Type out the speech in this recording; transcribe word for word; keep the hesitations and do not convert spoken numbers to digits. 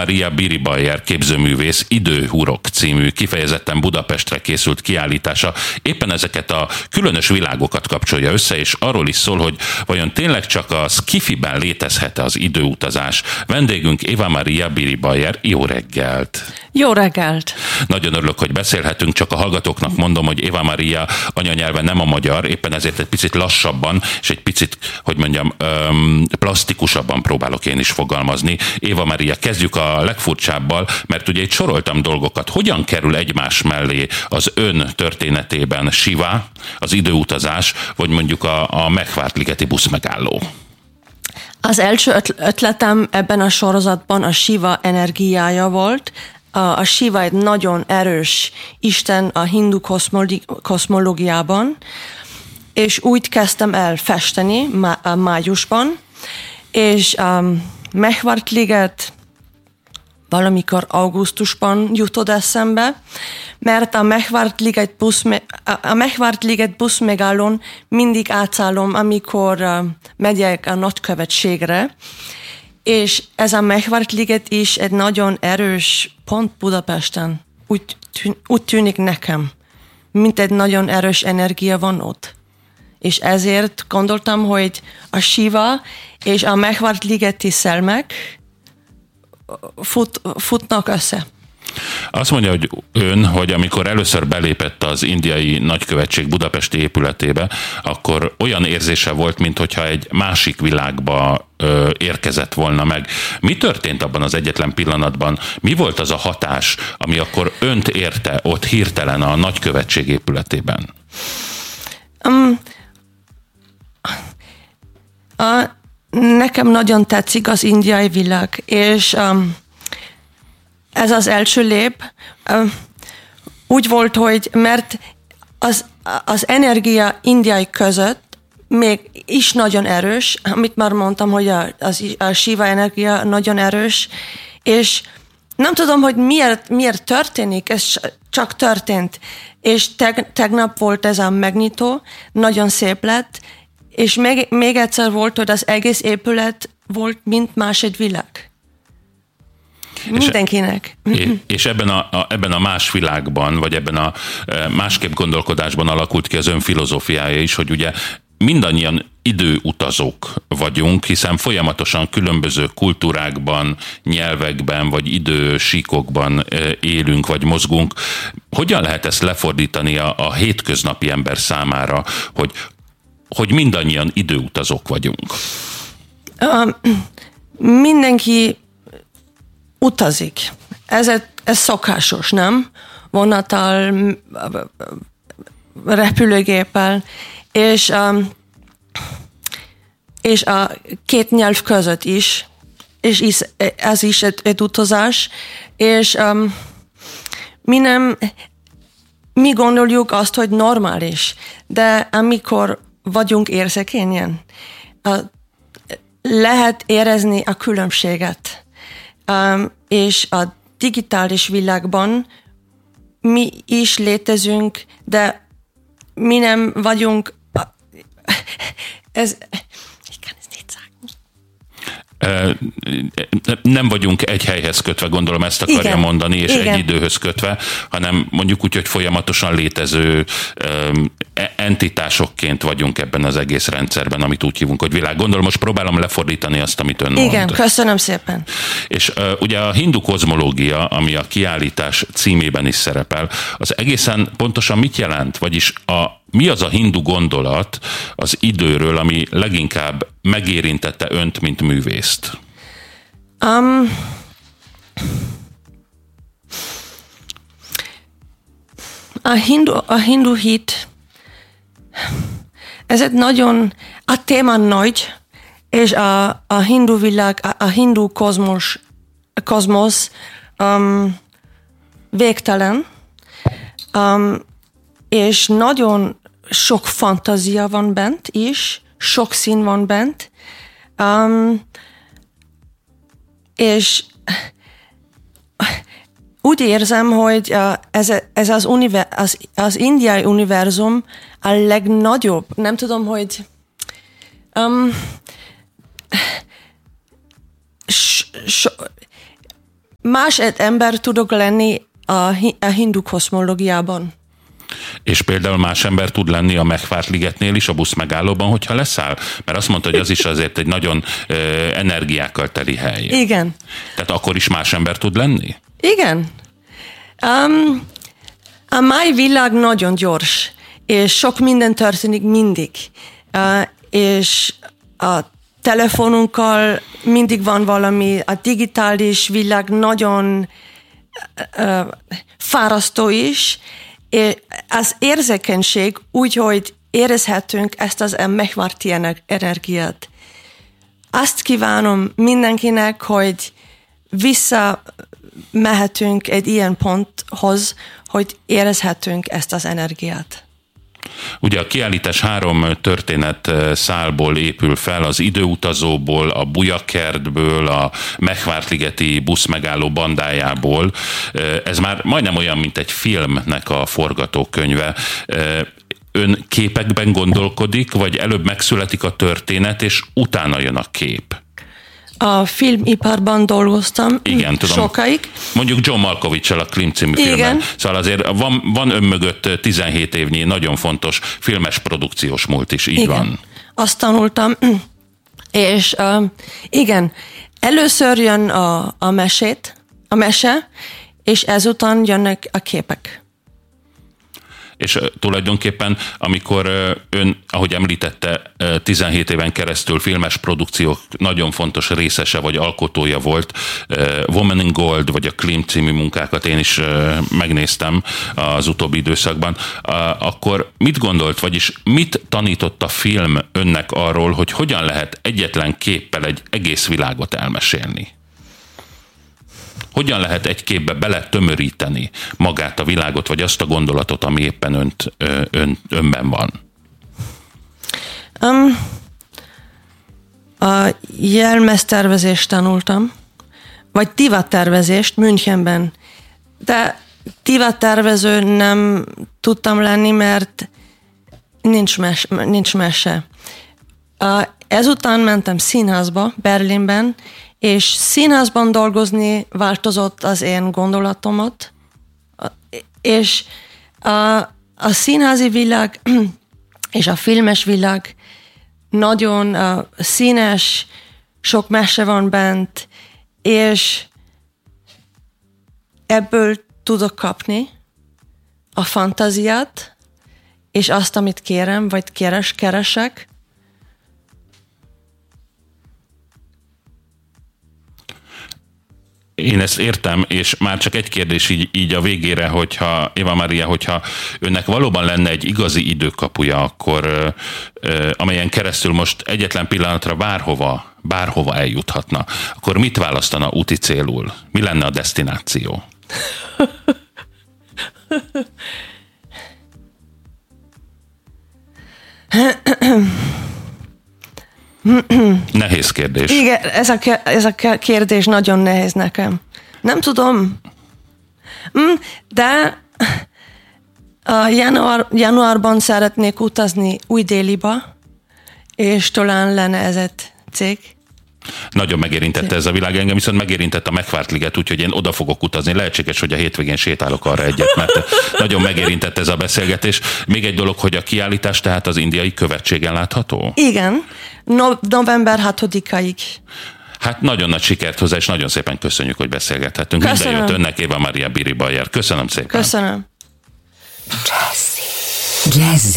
Maria Biribayer képzőművész Időhurok című kifejezetten Budapestre készült kiállítása éppen ezeket a különös világokat kapcsolja össze, és arról is szól, hogy vajon tényleg csak a sci-fiben létezhet az időutazás. Vendégünk Eva Maria Biribayer. Jó reggelt! Jó reggelt! Nagyon örülök, hogy beszélhetünk, csak a hallgatóknak mondom, hogy Eva Maria anyanyelve nem a magyar, éppen ezért egy picit lassabban, és egy picit, hogy mondjam, plastikusabban próbálok én is fogalmazni. Eva Maria, kezdjük a legfurcsábbal, mert ugye itt soroltam dolgokat. Hogyan kerül egymás mellé az ön történetében Shiva, az időutazás, vagy mondjuk a, a Mechvárt-ligeti buszmegálló? Az első ötletem ebben a sorozatban a Shiva energiája volt. A Shiva egy nagyon erős isten a hindu kozmológiában, és úgy kezdtem el festeni má- májusban, és a Mechvárt-liget valamikor augusztusban jutott eszembe, mert a Mechvárt-liget busz, a Mechvárt-liget buszmegállón mindig átszállom, amikor uh, megyek a nagykövetségre, és ez a Mechvárt-liget is egy nagyon erős pont Budapesten. Úgy, tűn, úgy tűnik nekem, mint egy nagyon erős energia van ott. És ezért gondoltam, hogy a Shiva és a Mechvárt-ligeti szelmek Fut, futnak össze. Azt mondja, hogy ön, hogy amikor először belépett az indiai nagykövetség budapesti épületébe, akkor olyan érzése volt, minthogyha egy másik világba ö, érkezett volna meg. Mi történt abban az egyetlen pillanatban? Mi volt az a hatás, ami akkor önt érte ott hirtelen a nagykövetség épületében? Um, a Nekem nagyon tetszik az indiai világ, és um, ez az első lép. Um, úgy volt, hogy mert az, az energia indiai között még is nagyon erős, amit már mondtam, hogy a, az, a Shiva energia nagyon erős, és nem tudom, hogy miért, miért történik, ez csak történt. És teg, tegnap volt ez a megnyitó, nagyon szép lett, és még, még egyszer volt, hogy az egész épület volt, mint más egy világ. Mindenkinek. És, és ebben, a, a, ebben a más világban, vagy ebben a másképp gondolkodásban alakult ki az ön filozófiája is, hogy ugye mindannyian időutazók vagyunk, hiszen folyamatosan különböző kultúrákban, nyelvekben, vagy idősíkokban élünk, vagy mozgunk. Hogyan lehet ezt lefordítani a, a hétköznapi ember számára, hogy hogy mindannyian időutazók vagyunk? Uh, mindenki utazik. Ez, ez szokásos, nem? Vonattal, repülőgéppel, és, um, és a két nyelv között is, és is, ez is egy, egy utazás, és um, mi nem, mi gondoljuk azt, hogy normális, de amikor vagyunk érzékenyen, lehet érezni a különbséget. És a digitális világban mi is létezünk, de mi nem vagyunk... Ez... Nem vagyunk egy helyhez kötve, gondolom ezt akarja igen, mondani, és igen. Egy időhöz kötve, hanem mondjuk úgy, hogy folyamatosan létező entitásokként vagyunk ebben az egész rendszerben, amit úgy hívunk, hogy világ. Gondolom, most próbálom lefordítani azt, amit ön mond. Igen, köszönöm szépen. És uh, ugye a hindu kozmológia, ami a kiállítás címében is szerepel, az egészen pontosan mit jelent? Vagyis a mi az a hindu gondolat az időről, ami leginkább megérintette önt, mint művészt? Um, a, hindu, a hindu hit, ez egy nagyon, a téma nagy, és a, a hindu világ, a, a hindu kozmos, kozmosz um, végtelen, um, és nagyon sok fantázia van bent is, sok szín van bent, um, és úgy érzem, hogy uh, ez, ez az, univer, az, az indiai univerzum a legnagyobb. Nem tudom, hogy um, s, s, más egy ember tudok lenni a, a hindu kozmológiában. És például más ember tud lenni a Megvárt-ligetnél is, a buszmegállóban, hogyha leszáll? Mert azt mondta, hogy az is azért egy nagyon ö, energiákkal teli hely. Igen. Tehát akkor is más ember tud lenni? Igen. Um, a mai világ nagyon gyors, és sok minden történik mindig. Uh, és a telefonunkkal mindig van valami, a digitális világ nagyon uh, fárasztó is, és az érzékenység úgy, hogy érezhetünk ezt az megvárti energiát. Azt kívánom mindenkinek, hogy visszamehetünk egy ilyen ponthoz, hogy érezhetünk ezt az energiát. Ugye a kiállítás három történet szálból épül fel, az időutazóból, a Bujakertből, a Megvárt-ligeti buszmegálló bandájából. Ez már majdnem olyan, mint egy filmnek a forgatókönyve. Ön képekben gondolkodik, vagy előbb megszületik a történet, és utána jön a kép? A filmiparban dolgoztam. Igen, tudom. Sokáig. Mondjuk John Malkovich-el a Klimt című Igen. filmben. Szóval azért van, van ön mögött tizenhét évnyi nagyon fontos filmes produkciós múlt is, így igen. van. Azt tanultam, és uh, igen, először jön a, a mesét, a mese, és ezután jönnek a képek. És tulajdonképpen, amikor ön, ahogy említette, tizenhét éven keresztül filmes produkciók nagyon fontos részese vagy alkotója volt, Woman in Gold vagy a Klimt című munkákat én is megnéztem az utóbbi időszakban, akkor mit gondolt, vagyis mit tanított a film önnek arról, hogy hogyan lehet egyetlen képpel egy egész világot elmesélni? Hogyan lehet egy képbe beletömöríteni magát a világot, vagy azt a gondolatot, ami éppen önt, ön, önben van? Um, a jelmeztervezést tanultam, vagy divattervezést Münchenben. De divattervező nem tudtam lenni, mert nincs, mes, nincs mese. Uh, ezután mentem színházba, Berlinben, és színházban dolgozni változott az én gondolatomat, és a, a színházi világ és a filmes világ nagyon uh, színes, sok mese van bent, és ebből tudok kapni a fantáziát, és azt, amit kérem, vagy keres, keresek. Én ezt értem, és már csak egy kérdés így, így a végére, hogyha Eva Maria, hogyha önnek valóban lenne egy igazi időkapuja, akkor amelyen keresztül most egyetlen pillanatra bárhova, bárhova eljuthatna, akkor mit választana úti célul? Mi lenne a desztináció? Nehéz kérdés. Igen, ez a, ez a kérdés nagyon nehéz nekem. Nem tudom. De a január, januárban szeretnék utazni Új-Déliba, és talán lenne ez egy cég. Nagyon megérintette ez a világ, engem viszont megérintett a Megvárt-liget, úgyhogy én oda fogok utazni. Lehetséges, hogy a hétvégén sétálok arra egyet, mert nagyon megérintett ez a beszélgetés. Még egy dolog, hogy a kiállítás tehát az indiai követségen látható? Igen, no- november hatodikáig. Hát nagyon nagy sikert hozzá, és nagyon szépen köszönjük, hogy beszélgethettünk. Köszönöm. Minden jót önnek, Eva Maria Biribajer. Köszönöm szépen. Köszönöm. Jazzy. Jazzy.